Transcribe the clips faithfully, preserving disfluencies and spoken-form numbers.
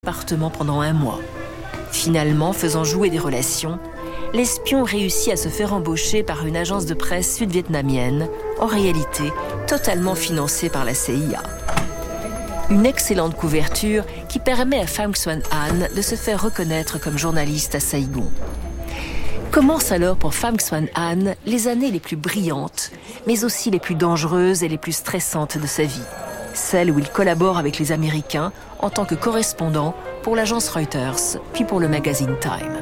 appartement pendant un mois. Finalement, faisant jouer des relations, l'espion réussit à se faire embaucher par une agence de presse sud-vietnamienne, en réalité totalement financée par la C I A. Une excellente couverture qui permet à Pham Xuan An de se faire reconnaître comme journaliste à Saigon. Commencent alors pour Pham Xuan An les années les plus brillantes, mais aussi les plus dangereuses et les plus stressantes de sa vie. Celle où il collabore avec les Américains en tant que correspondant pour l'agence Reuters, puis pour le magazine Time.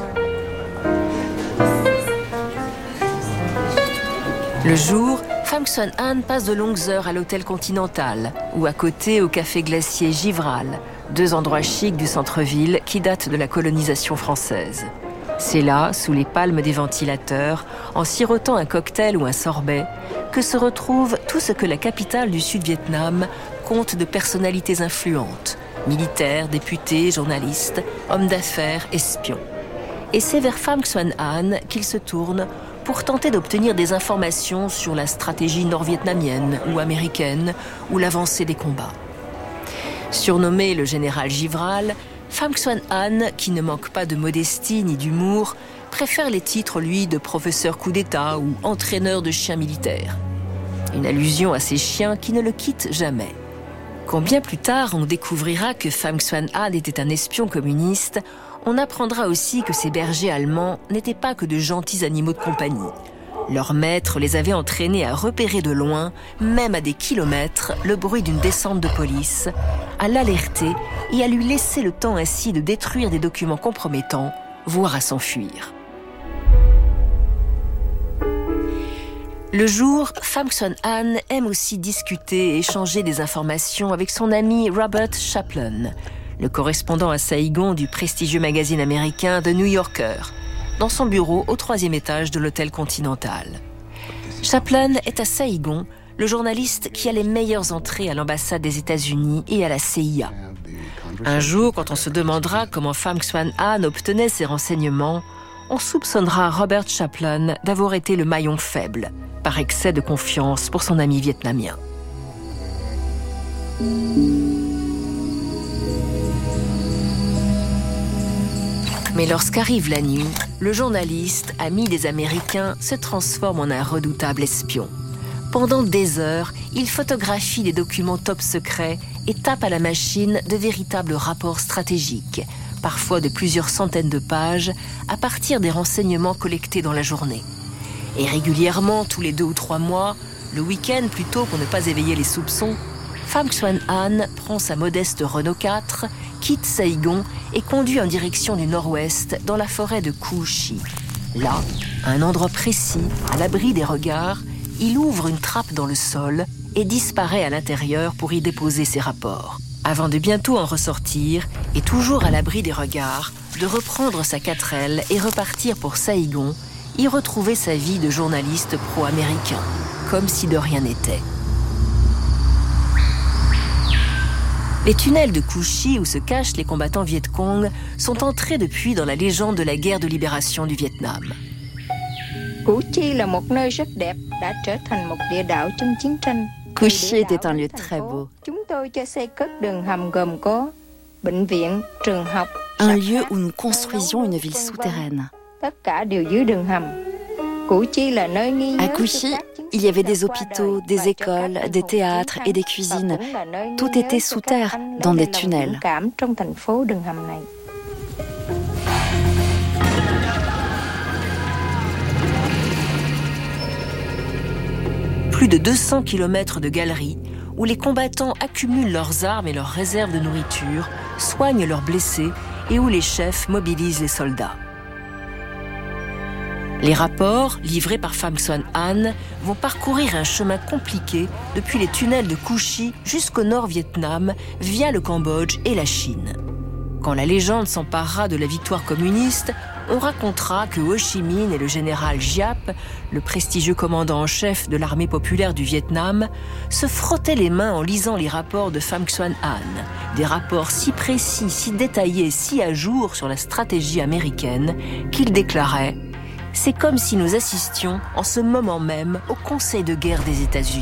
Le jour, Pham Xuan An passe de longues heures à l'hôtel Continental ou à côté au café glacier Givral, deux endroits chics du centre-ville qui datent de la colonisation française. C'est là, sous les palmes des ventilateurs, en sirotant un cocktail ou un sorbet, que se retrouve tout ce que la capitale du Sud-Vietnam compte de personnalités influentes, militaires, députés, journalistes, hommes d'affaires, espions. Et c'est vers Pham Xuan An qu'il se tourne pour tenter d'obtenir des informations sur la stratégie nord-vietnamienne ou américaine ou l'avancée des combats. Surnommé le général Givral, Pham Xuan An, qui ne manque pas de modestie ni d'humour, préfère les titres, lui, de professeur coup d'État ou entraîneur de chiens militaires. Une allusion à ces chiens qui ne le quittent jamais. Quand bien plus tard on découvrira que Pham Xuan An était un espion communiste, on apprendra aussi que ces bergers allemands n'étaient pas que de gentils animaux de compagnie. Leur maître les avait entraînés à repérer de loin, même à des kilomètres, le bruit d'une descente de police, à l'alerter et à lui laisser le temps ainsi de détruire des documents compromettants, voire à s'enfuir. Le jour, Pham Xuan An aime aussi discuter et échanger des informations avec son ami Robert Chaplin, le correspondant à Saigon du prestigieux magazine américain The New Yorker, dans son bureau au troisième étage de l'hôtel Continental. Chaplin est à Saigon, le journaliste qui a les meilleures entrées à l'ambassade des États-Unis et à la C I A. Un jour, quand on se demandera comment Pham Xuan An obtenait ces renseignements, on soupçonnera Robert Chaplin d'avoir été le maillon faible, par excès de confiance pour son ami vietnamien. Mais lorsqu'arrive la nuit, le journaliste, ami des Américains, se transforme en un redoutable espion. Pendant des heures, il photographie des documents top secrets et tape à la machine de véritables rapports stratégiques, parfois de plusieurs centaines de pages, à partir des renseignements collectés dans la journée. Et régulièrement, tous les deux ou trois mois, le week-end plutôt pour ne pas éveiller les soupçons, Pham Xuan An prend sa modeste Renault quatre, quitte Saigon et conduit en direction du nord-ouest dans la forêt de Cu Chi. Là, à un endroit précis, à l'abri des regards, il ouvre une trappe dans le sol et disparaît à l'intérieur pour y déposer ses rapports, avant de bientôt en ressortir et toujours à l'abri des regards, de reprendre sa quatrelle et repartir pour Saigon, y retrouver sa vie de journaliste pro-américain, comme si de rien n'était. Les tunnels de Cu Chi où se cachent les combattants Viet Cong sont entrés depuis dans la légende de la guerre de libération du Vietnam. Cu Chi était un lieu très beau. Un lieu où nous construisions une ville souterraine. À Cu Chi, il y avait des hôpitaux, des écoles, des théâtres et des cuisines. Tout était sous terre, dans des tunnels. Plus de deux cents kilomètres de galeries où les combattants accumulent leurs armes et leurs réserves de nourriture, soignent leurs blessés et où les chefs mobilisent les soldats. Les rapports, livrés par Pham Xuan An, vont parcourir un chemin compliqué depuis les tunnels de Cu Chi jusqu'au nord-Vietnam, via le Cambodge et la Chine. Quand la légende s'emparera de la victoire communiste, on racontera que Ho Chi Minh et le général Giap, le prestigieux commandant en chef de l'armée populaire du Vietnam, se frottaient les mains en lisant les rapports de Pham Xuan An, des rapports si précis, si détaillés, si à jour sur la stratégie américaine, qu'ils déclaraient « C'est comme si nous assistions en ce moment même au Conseil de guerre des États-Unis ».